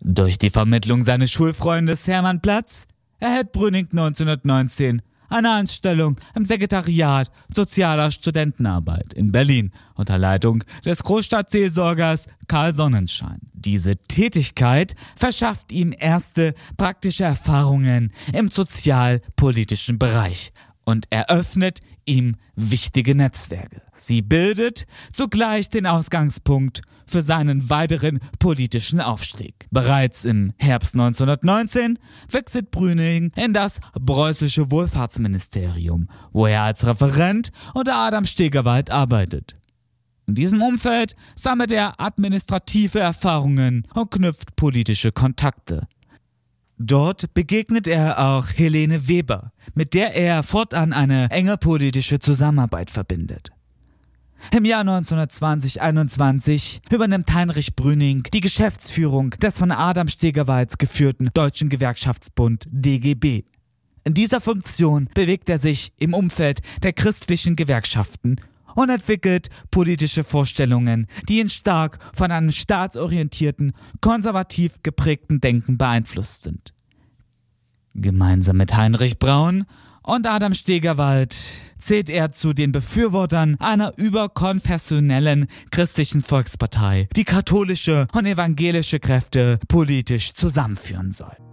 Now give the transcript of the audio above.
Durch die Vermittlung seines Schulfreundes Hermann Platz erhält Brüning 1919 eine Anstellung im Sekretariat Sozialer Studentenarbeit in Berlin unter Leitung des Großstadtseelsorgers Karl Sonnenschein. Diese Tätigkeit verschafft ihm erste praktische Erfahrungen im sozialpolitischen Bereich und eröffnet ihm wichtige Netzwerke. Sie bildet zugleich den Ausgangspunkt für seinen weiteren politischen Aufstieg. Bereits im Herbst 1919 wechselt Brüning in das preußische Wohlfahrtsministerium, wo er als Referent unter Adam Stegerwald arbeitet. In diesem Umfeld sammelt er administrative Erfahrungen und knüpft politische Kontakte. Dort begegnet er auch Helene Weber, mit der er fortan eine enge politische Zusammenarbeit verbindet. Im Jahr 1920/21 übernimmt Heinrich Brüning die Geschäftsführung des von Adam Stegerwald geführten Deutschen Gewerkschaftsbund DGB. In dieser Funktion bewegt er sich im Umfeld der christlichen Gewerkschaften und entwickelt politische Vorstellungen, die ihn stark von einem staatsorientierten, konservativ geprägten Denken beeinflusst sind. Gemeinsam mit Heinrich Braun und Adam Stegerwald zählt er zu den Befürwortern einer überkonfessionellen christlichen Volkspartei, die katholische und evangelische Kräfte politisch zusammenführen soll.